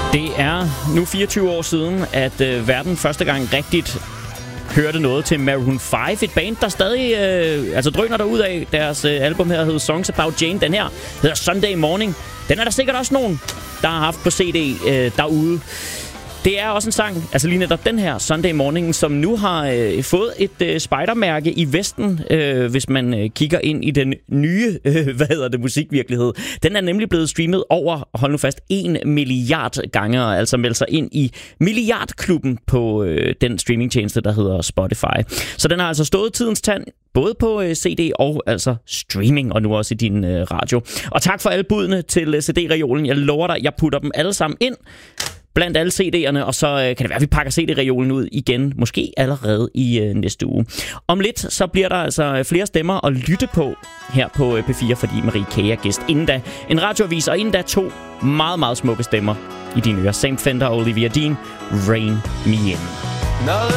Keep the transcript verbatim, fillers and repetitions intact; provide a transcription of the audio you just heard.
Det er nu fireogtyve år siden, at øh, verden første gang rigtigt hørte noget til Maroon fem. Et band, der stadig øh, altså drøner derud af. Deres øh, album her hedder Songs About Jane. Den her hedder Sunday Morning. Den er der sikkert også nogen, der har haft på C D øh, derude. Det er også en sang, altså lige netop den her Sunday Morning, som nu har øh, fået et øh, spejdermærke i Vesten, øh, hvis man øh, kigger ind i den nye, øh, hvad hedder det, musikvirkelighed. Den er nemlig blevet streamet over, hold nu fast, en milliard gange, og altså meldt sig ind i milliardklubben på øh, den streamingtjeneste, der hedder Spotify. Så den har altså stået tidens tand, både på øh, C D og altså streaming, og nu også i din øh, radio. Og tak for alle budene til øh, C D-reolen. Jeg lover dig, jeg putter dem alle sammen ind blandt alle C D'erne, og så øh, kan det være, at vi pakker C D-reolen ud igen, måske allerede i øh, næste uge. Om lidt, så bliver der altså flere stemmer at lytte på her på øh, P fire, fordi Marie K. er gæst. Inden da en radioavis, og inden da to meget, meget smukke stemmer i dine ører. Sam Fender og Olivia Dean, Rain Me In.